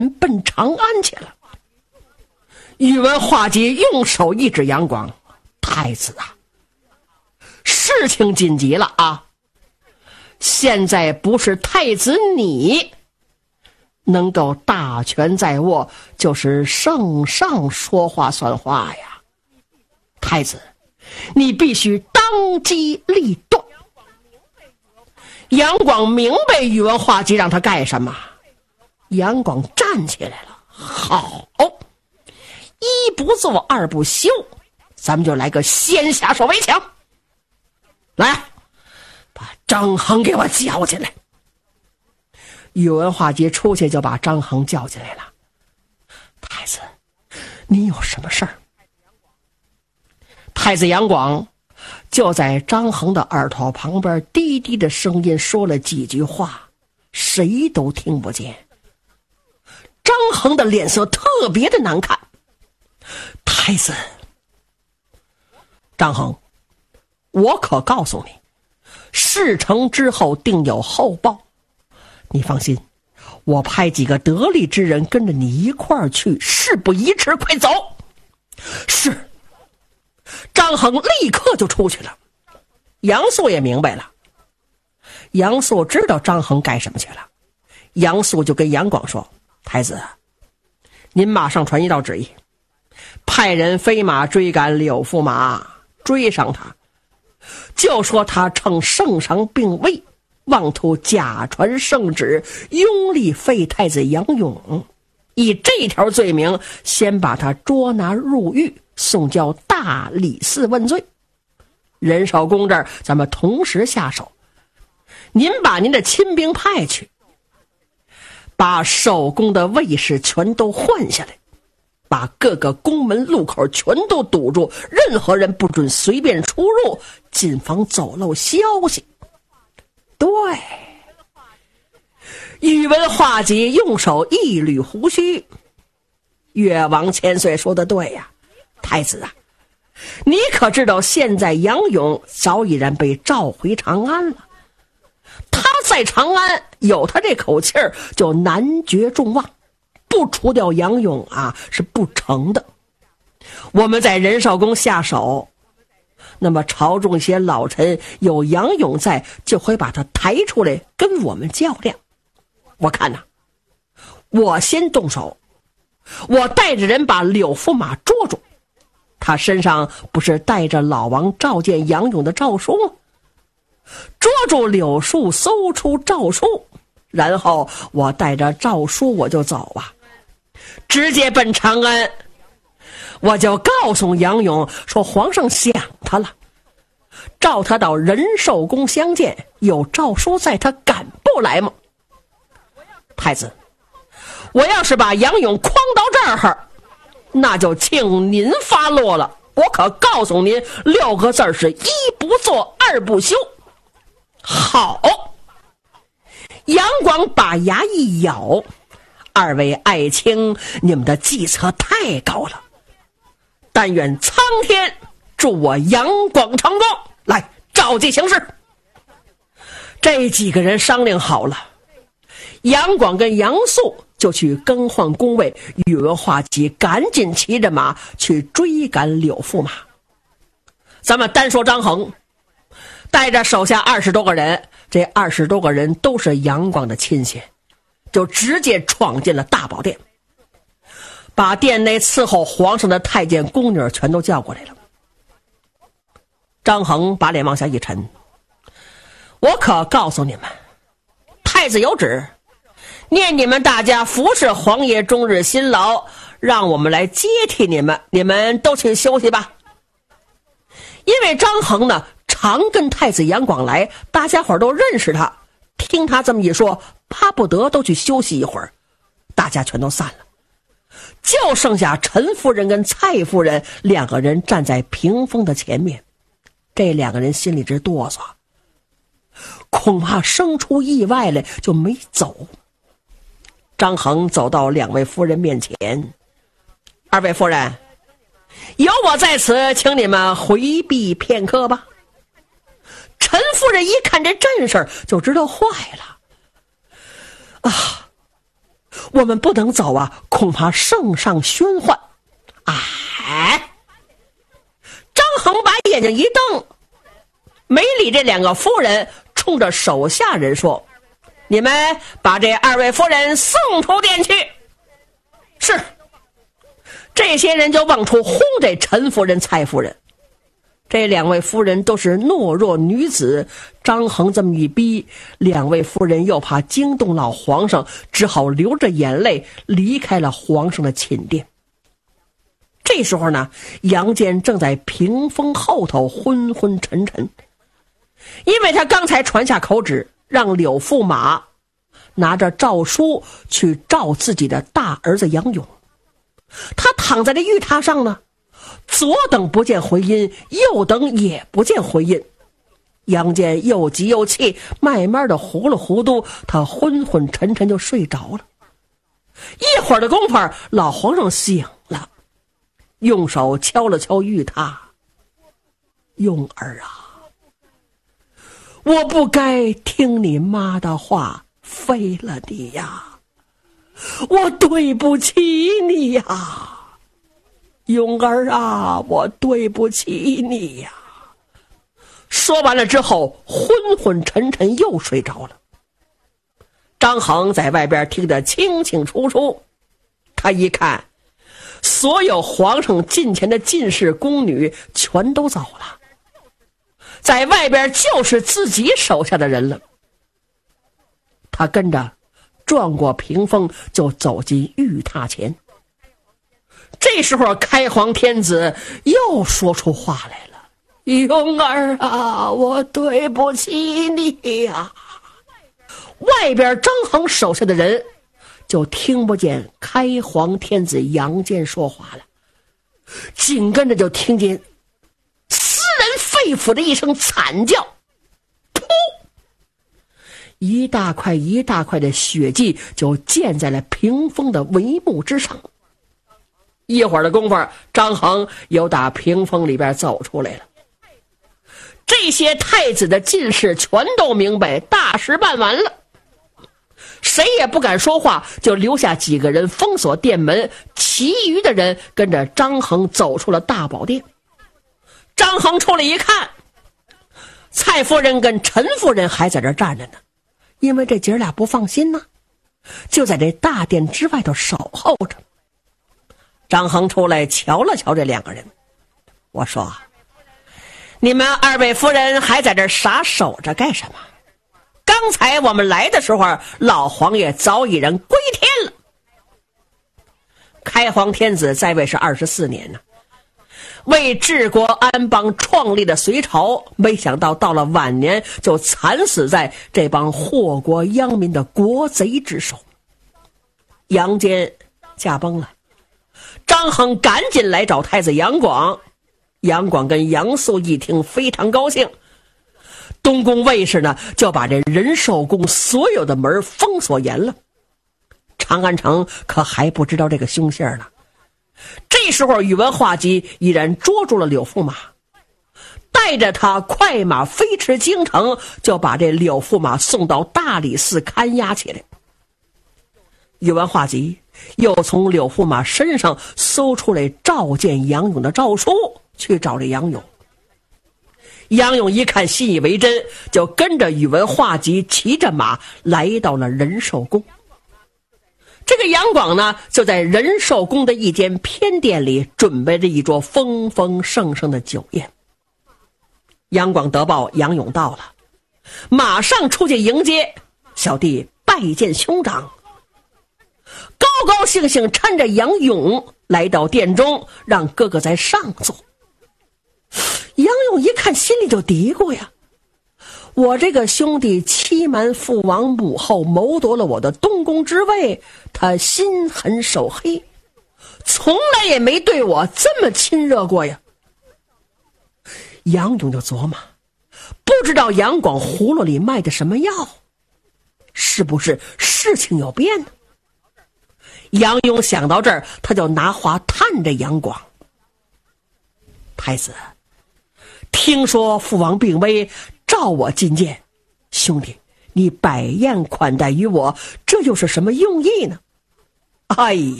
奔长安去了。宇文化及用手一指杨广：“太子啊，事情紧急了啊！现在不是太子你能够大权在握，就是圣上说话算话呀。太子，你必须当机立断。”杨广明白宇文化及让他干什么。杨广站起来了：“好，一不做二不休，咱们就来个先下手为强。来，把张衡给我叫进来。”宇文化及出去就把张衡叫进来了。“太子，你有什么事儿？”太子杨广就在张衡的耳朵旁边低低的声音说了几句话，谁都听不见。张衡的脸色特别的难看。“太子，张衡，我可告诉你，事成之后定有后报。你放心，我派几个得力之人跟着你一块儿去，事不宜迟，快走。”是。张衡立刻就出去了。杨素也明白了。杨素知道张衡干什么去了。杨素就跟杨广说：“太子，您马上传一道旨意，派人飞马追赶柳驸马，追上他，就说他趁圣上病危，妄图假传圣旨，拥立废太子杨勇，以这条罪名先把他捉拿入狱，送交大理寺问罪。仁寿宫这儿咱们同时下手，您把您的亲兵派去，把守宫的卫士全都换下来，把各个宫门路口全都堵住，任何人不准随便出入，谨防走漏消息。”对，宇文化及用手一捋胡须：“越王千岁说的对呀，太子啊，你可知道现在杨勇早已然被召回长安了？他在长安有他这口气儿，就难绝众望，不除掉杨勇啊是不成的。我们在仁寿宫下手，那么朝中一些老臣有杨勇在，就会把他抬出来跟我们较量。我看呐，我先动手，我带着人把柳驸马捉住，他身上不是带着老王召见杨勇的诏书吗？捉住柳树，搜出诏书，然后我带着诏书我就走啊，直接奔长安。我就告诉杨勇说，皇上想他了，召他到仁寿宫相见，有诏书在，他敢不来吗？太子，我要是把杨勇诓到这儿，那就请您发落了。我可告诉您6个字是一不做二不休。好，杨广把牙一咬：“二位爱卿，你们的计策太高了，但愿苍天助我杨广成功。来，召集行事。”这几个人商量好了，杨广跟杨素就去更换宫位，宇文化及赶紧骑着马去追赶柳驸马。咱们单说张衡，带着手下20多个人，这20多个人都是杨广的亲信，就直接闯进了大宝殿，把殿内伺候皇上的太监宫女全都叫过来了。张衡把脸往下一沉：“我可告诉你们，太子有旨，念你们大家服侍皇爷终日辛劳，让我们来接替你们，你们都去休息吧。”因为张衡呢常跟太子杨广来，大家伙都认识他，听他这么一说，巴不得都去休息一会儿，大家全都散了。就剩下陈夫人跟蔡夫人2个人站在屏风的前面，这2个人心里直哆嗦，恐怕生出意外来就没走。张衡走到2位夫人面前：“2位夫人，有我在此，请你们回避片刻吧。”陈夫人一看这阵势就知道坏了啊！ 我们不能走啊，恐怕圣上宣唤。哎，张衡把眼睛一瞪，没理这两个夫人，冲着手下人说：你们把这2位夫人送出殿去。是。这些人就往出轰这陈夫人、蔡夫人。这2位夫人都是懦弱女子，张衡这么一逼，2位夫人又怕惊动老皇上，只好流着眼泪离开了皇上的寝殿。这时候呢，杨坚正在屏风后头昏昏沉沉，因为他刚才传下口旨，让柳驸马拿着诏书去召自己的大儿子杨勇。他躺在这玉榻上呢，左等不见回音，右等也不见回音。杨坚又急又气，慢慢的糊里糊涂，他昏昏沉沉就睡着了。一会儿的功夫，老皇上醒了，用手敲了敲玉榻：勇儿啊，我不该听你妈的话，废了你呀，我对不起你呀，勇儿啊，我对不起你呀。说完了之后，昏昏沉沉又睡着了。张衡在外边听得清清楚楚，他一看，所有皇上近前的进士宫女全都走了，在外边就是自己手下的人了。他跟着转过屏风，就走进玉榻前。这时候开皇天子又说出话来了：勇儿啊，我对不起你呀。外边张衡手下的人就听不见开皇天子杨坚说话了，紧跟着就听见撕人肺腑的一声惨叫，噗！一大块一大块的血迹就溅在了屏风的帷幕之上。一会儿的功夫，张衡又打屏风里边走出来了。这些太子的进士全都明白大事办完了，谁也不敢说话，就留下几个人封锁殿门，其余的人跟着张衡走出了大宝殿。张衡出来一看，蔡夫人跟陈夫人还在这站着呢，因为这姐俩不放心呢，就在这大殿之外头守候着。张衡出来瞧了瞧这2个人，我说：你们2位夫人还在这傻守着干什么？刚才我们来的时候，老皇爷早已然归天了。开皇天子在位是24年呢，为治国安邦创立的隋朝，没想到到了晚年就惨死在这帮祸国殃民的国贼之手。杨坚驾崩了，张衡赶紧来找太子杨广。杨广跟杨素一听非常高兴，东宫卫士呢就把这仁寿宫所有的门封锁严了。长安城可还不知道这个凶信呢。这时候宇文化及已然捉住了柳驸马，带着他快马飞驰京城，就把这柳驸马送到大理寺看押起来。宇文化及又从柳驸马身上搜出来召见杨勇的诏书，去找这杨勇。杨勇一看信以为真，就跟着宇文化及骑着马来到了仁寿宫。这个杨广呢，就在仁寿宫的一间偏殿里准备着一桌丰丰盛盛的酒宴。杨广得报杨勇到了，马上出去迎接，小弟拜见兄长。高高兴兴搀着杨勇来到殿中，让哥哥在上座。杨勇一看心里就嘀咕呀，我这个兄弟欺瞒父王母后，谋夺了我的东宫之位，他心狠手黑，从来也没对我这么亲热过呀。杨勇就琢磨，不知道杨广葫芦里卖的什么药，是不是事情有变呢？杨勇想到这儿，他就拿话探着杨广：太子，听说父王病危，召我觐见，兄弟，你摆宴款待于我，这又是什么用意呢？ 哎呀！